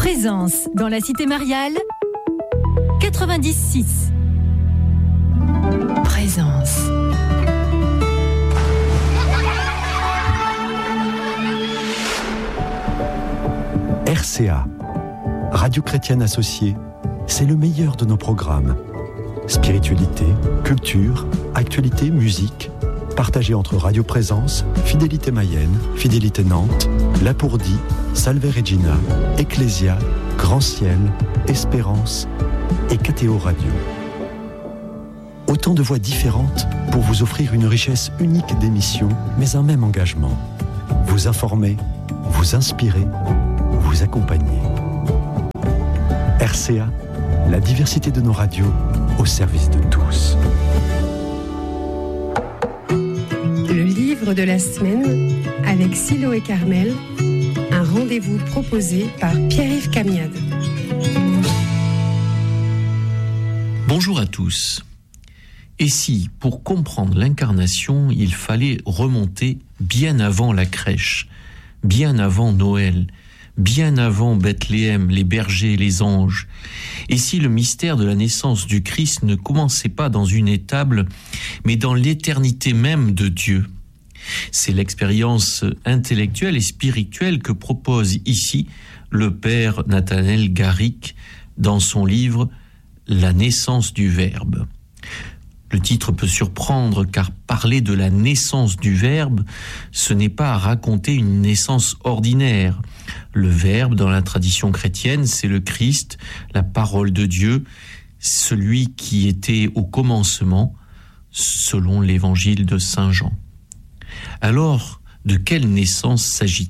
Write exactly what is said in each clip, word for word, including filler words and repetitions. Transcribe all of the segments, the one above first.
Présence dans la cité mariale quatre-vingt-dix six. Présence. R C A, Radio Chrétienne Associée, c'est le meilleur de nos programmes. Spiritualité, culture, actualité, musique, partagé entre Radio Présence, Fidélité Mayenne, Fidélité Nantes, Lapourdie, Salve Regina, Ecclésia, Grand Ciel, Espérance et K T O Radio. Autant de voix différentes pour vous offrir une richesse unique d'émissions, mais un même engagement. Vous informer, vous inspirer, vous accompagner. R C A, la diversité de nos radios au service de tous. Le livre de la semaine avec Silo et Carmel, un rendez-vous proposé par Pierre-Yves Camiade. Bonjour à tous. Et si, pour comprendre l'incarnation, il fallait remonter bien avant la crèche, bien avant Noël, bien avant Bethléem, les bergers, les anges, et si le mystère de la naissance du Christ ne commençait pas dans une étable, mais dans l'éternité même de Dieu? C'est l'expérience intellectuelle et spirituelle que propose ici le père Nathanaël Garrick dans son livre « La naissance du Verbe ». Le titre peut surprendre car parler de la naissance du Verbe, ce n'est pas raconter une naissance ordinaire. Le Verbe, dans la tradition chrétienne, c'est le Christ, la parole de Dieu, celui qui était au commencement, selon l'évangile de Saint Jean. Alors, de quelle naissance s'agit-il ?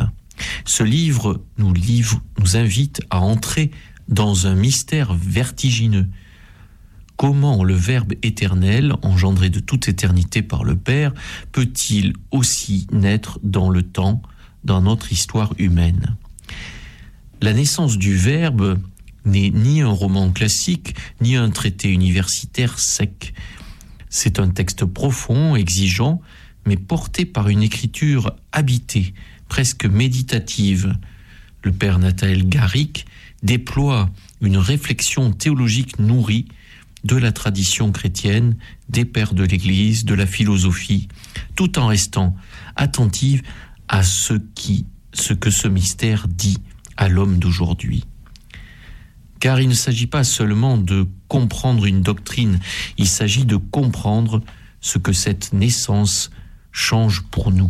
Ce livre nous, livre nous invite à entrer dans un mystère vertigineux. Comment le Verbe éternel, engendré de toute éternité par le Père, peut-il aussi naître dans le temps, dans notre histoire humaine ? La naissance du Verbe n'est ni un roman classique, ni un traité universitaire sec. C'est un texte profond, exigeant, mais porté par une écriture habitée, presque méditative. Le père Nathanaël Garrick déploie une réflexion théologique nourrie de la tradition chrétienne, des pères de l'Église, de la philosophie, tout en restant attentive à ce, qui, ce que ce mystère dit à l'homme d'aujourd'hui. Car il ne s'agit pas seulement de comprendre une doctrine, il s'agit de comprendre ce que cette naissance change pour nous.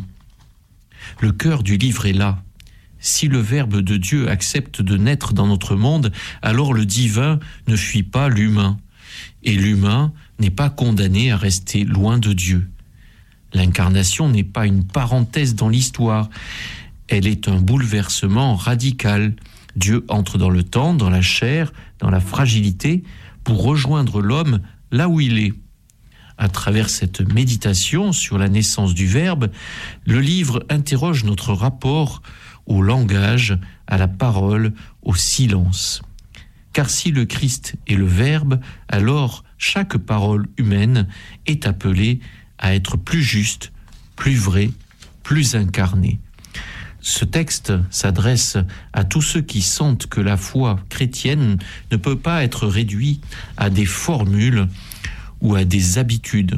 Le cœur du livre est là. Si le Verbe de Dieu accepte de naître dans notre monde, alors le divin ne fuit pas l'humain. Et l'humain n'est pas condamné à rester loin de Dieu. L'incarnation n'est pas une parenthèse dans l'histoire, elle est un bouleversement radical. Dieu entre dans le temps, dans la chair, dans la fragilité, pour rejoindre l'homme là où il est. À travers cette méditation sur la naissance du Verbe, le livre interroge notre rapport au langage, à la parole, au silence. Car si le Christ est le Verbe, alors chaque parole humaine est appelée à être plus juste, plus vraie, plus incarnée. Ce texte s'adresse à tous ceux qui sentent que la foi chrétienne ne peut pas être réduite à des formules ou à des habitudes.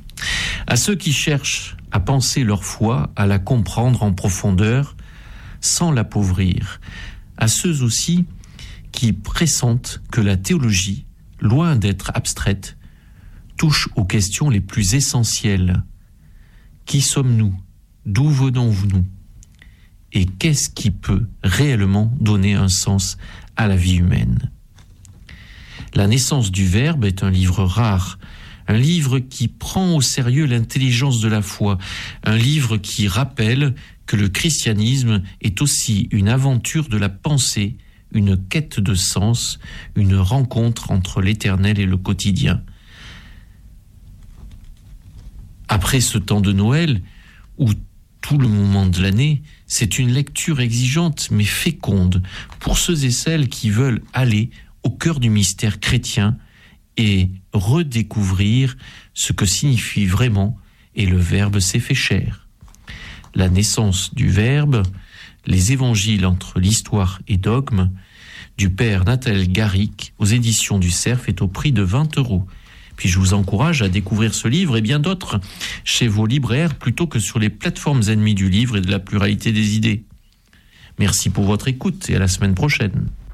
À ceux qui cherchent à penser leur foi, à la comprendre en profondeur, sans l'appauvrir. À ceux aussi qui pressentent que la théologie, loin d'être abstraite, touche aux questions les plus essentielles. Qui sommes-nous ? D'où venons-nous ? Et qu'est-ce qui peut réellement donner un sens à la vie humaine ? La naissance du Verbe est un livre rare, un livre qui prend au sérieux l'intelligence de la foi, un livre qui rappelle que le christianisme est aussi une aventure de la pensée, une quête de sens, une rencontre entre l'éternel et le quotidien. Après ce temps de Noël, où tout le moment de l'année, c'est une lecture exigeante mais féconde pour ceux et celles qui veulent aller au cœur du mystère chrétien et redécouvrir ce que signifie vraiment « et le Verbe s'est fait chair ». La naissance du Verbe Les évangiles entre l'histoire et dogme, du père Nathanaël Garrick, aux éditions du Cerf, est au prix de vingt euros. Puis je vous encourage à découvrir ce livre et bien d'autres chez vos libraires plutôt que sur les plateformes ennemies du livre et de la pluralité des idées. Merci pour votre écoute et à la semaine prochaine.